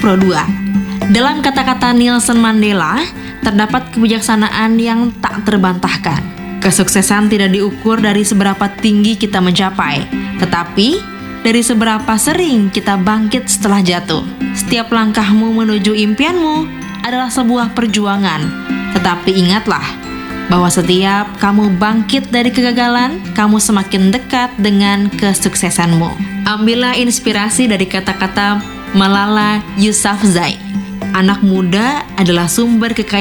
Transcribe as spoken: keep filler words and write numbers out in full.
Pro dua. Dalam kata-kata Nelson Mandela, terdapat kebijaksanaan yang tak terbantahkan. Kesuksesan tidak diukur dari seberapa tinggi kita mencapai, tetapi dari seberapa sering kita bangkit setelah jatuh. Setiap langkahmu menuju impianmu adalah sebuah perjuangan, tetapi ingatlah bahwa setiap kamu bangkit dari kegagalan, kamu semakin dekat dengan kesuksesanmu. Ambillah inspirasi dari kata-kata Malala Yousafzai. Anak muda adalah sumber kekayaan